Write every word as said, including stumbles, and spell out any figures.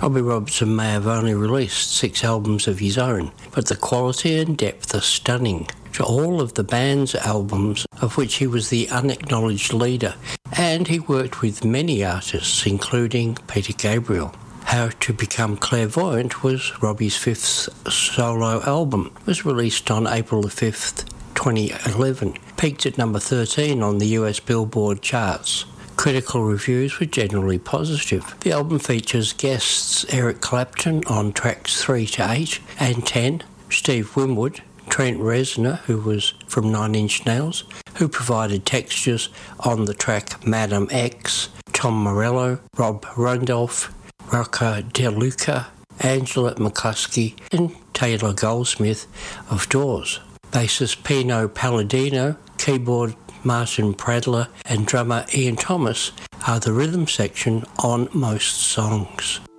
Robbie Robertson may have only released six albums of his own, but the quality and depth are stunning. To all of the band's albums, of which he was the unacknowledged leader, and he worked with many artists, including Peter Gabriel. How to Become Clairvoyant was Robbie's fifth solo album. It was released on April the fifth, twenty eleven, peaked at number thirteen on the U S Billboard charts. Critical reviews were generally positive. The album features guests Eric Clapton on tracks three to eight and ten, Steve Winwood, Trent Reznor, who was from Nine Inch Nails, who provided textures on the track Madam X, Tom Morello, Rob Randolph, Rocco DeLuca, Angela McCluskey and Taylor Goldsmith of Doors. Bassist Pino Palladino, keyboard Martin Pradler and drummer Ian Thomas are the rhythm section on most songs.